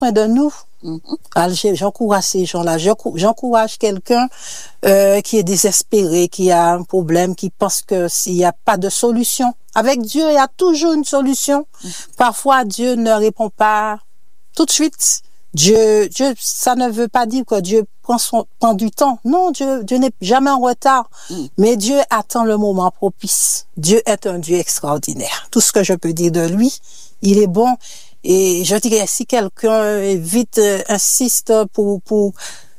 de nous. Alors, j'encourage ces gens-là. J'encourage quelqu'un qui est désespéré, qui a un problème, qui pense que s'il n'y a pas de solution. Avec Dieu, il y a toujours une solution. Parfois, Dieu ne répond pas tout de suite. Dieu, ça ne veut pas dire que Dieu prend du temps. Non, Dieu n'est jamais en retard. Mais Dieu attend le moment propice. Dieu est un Dieu extraordinaire. Tout ce que je peux dire de lui, il est bon. Et je dirais, si quelqu'un vite insiste pour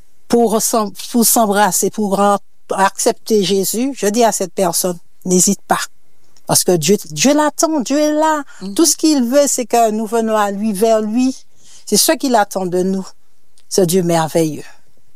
s'embrasser, pour accepter Jésus, je dis à cette personne, n'hésite pas. Parce que Dieu l'attend, Dieu est là. Tout ce qu'il veut, c'est que nous venons à lui, vers lui. C'est ce qu'il attend de nous. Ce Dieu merveilleux.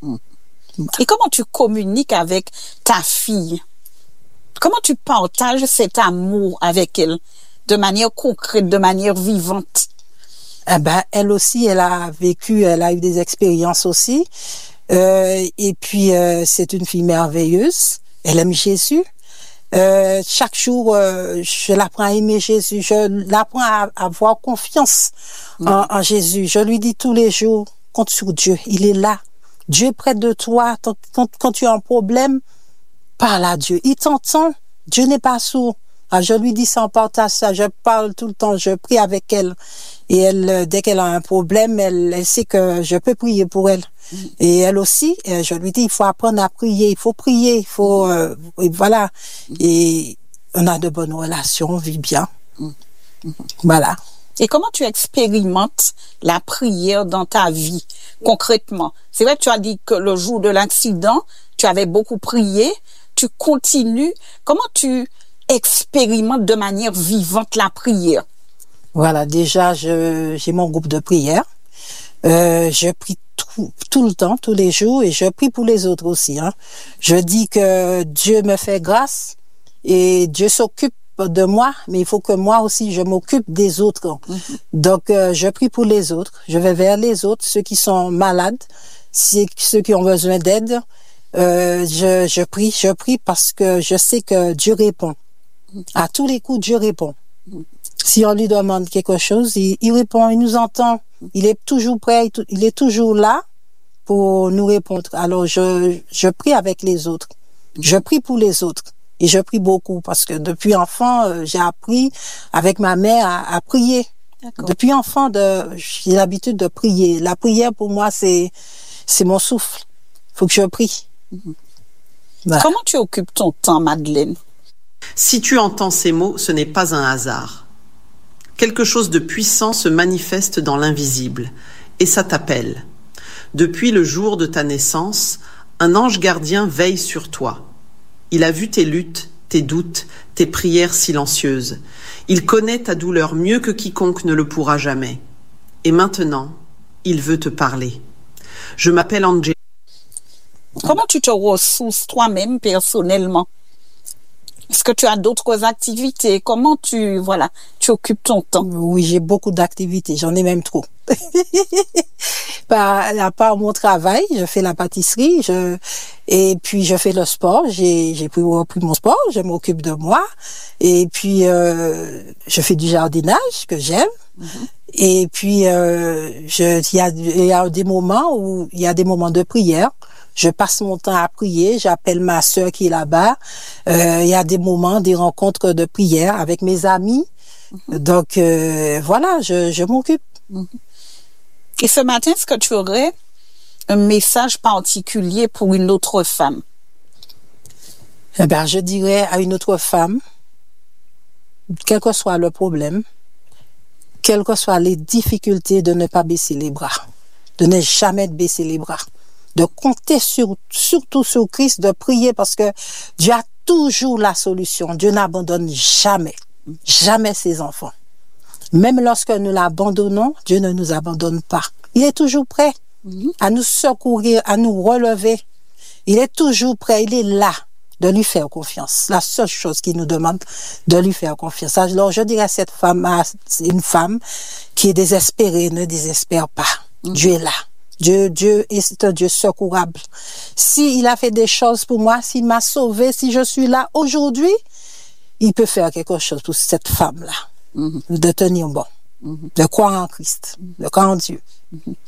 Et comment tu communiques avec ta fille? Comment tu partages cet amour avec elle? De manière concrète, de manière vivante? Elle aussi, elle a eu des expériences aussi. Et puis, c'est une fille merveilleuse. Elle aime Jésus. Chaque jour, je l'apprends à aimer Jésus. Je l'apprends à avoir confiance en Jésus. Je lui dis tous les jours, compte sur Dieu. Il est là. Dieu est près de toi. Quand tu as un problème, parle à Dieu. Il t'entend. Dieu n'est pas sourd. Alors, je lui dis ça, on partage ça. Je parle tout le temps. Je prie avec elle. Et elle, dès qu'elle a un problème, elle sait que je peux prier pour elle. Et elle aussi, je lui dis, il faut apprendre à prier, il faut prier, il faut, et voilà. Et on a de bonnes relations, on vit bien. Voilà. Et comment tu expérimentes la prière dans ta vie, concrètement? C'est vrai que tu as dit que le jour de l'accident, tu avais beaucoup prié, tu continues. Comment tu expérimentes de manière vivante la prière? Voilà, déjà, j'ai mon groupe de prière. Je prie tout le temps, tous les jours, et je prie pour les autres aussi. Je dis que Dieu me fait grâce et Dieu s'occupe de moi, mais il faut que moi aussi je m'occupe des autres. Donc je prie pour les autres, je vais vers les autres, ceux qui sont malades, ceux qui ont besoin d'aide. Je prie parce que je sais que Dieu répond. À tous les coups, Dieu répond. Si on lui demande quelque chose, il répond, il nous entend. Il est toujours prêt, il est toujours là pour nous répondre. Alors, je prie avec les autres. Je prie pour les autres. Et je prie beaucoup parce que depuis enfant, j'ai appris avec ma mère à prier. D'accord. Depuis enfant, j'ai l'habitude de prier. La prière, pour moi, c'est mon souffle. Faut que je prie. Voilà. Comment tu occupes ton temps, Madeleine? Si tu entends ces mots, ce n'est pas un hasard. Quelque chose de puissant se manifeste dans l'invisible, et ça t'appelle. Depuis le jour de ta naissance, un ange gardien veille sur toi. Il a vu tes luttes, tes doutes, tes prières silencieuses. Il connaît ta douleur mieux que quiconque ne le pourra jamais. Et maintenant, il veut te parler. Je m'appelle Angela. Comment tu te ressources toi-même personnellement? Est-ce que tu as d'autres activités? Comment tu occupes ton temps? Oui, j'ai beaucoup d'activités. J'en ai même trop. À part mon travail, je fais la pâtisserie, et puis je fais le sport. J'ai repris mon sport, je m'occupe de moi. Et puis, je fais du jardinage que j'aime. Et puis, il y a des moments de prière. Je passe mon temps à prier, j'appelle ma sœur qui est là-bas. Il y a des moments, des rencontres de prière avec mes amis. Donc, voilà, je m'occupe. Et ce matin, est-ce que tu aurais un message particulier pour une autre femme? Je dirais à une autre femme, quel que soit le problème, quelles que soient les difficultés, de ne pas baisser les bras, de ne jamais baisser les bras. De compter surtout sur Christ, de prier parce que Dieu a toujours la solution. Dieu n'abandonne jamais ses enfants. Même lorsque nous l'abandonnons, Dieu ne nous abandonne pas. Il est toujours prêt à nous secourir, à nous relever. Il est toujours prêt, il est là, de lui faire confiance. La seule chose qu'il nous demande, de lui faire confiance. Alors je dirais à cette femme, c'est une femme qui est désespérée, ne désespère pas. Dieu est là. Dieu est un Dieu secourable. S'il a fait des choses pour moi, s'il m'a sauvé, si je suis là aujourd'hui, il peut faire quelque chose pour cette femme-là. De tenir bon. de croire en Christ, de croire en Dieu.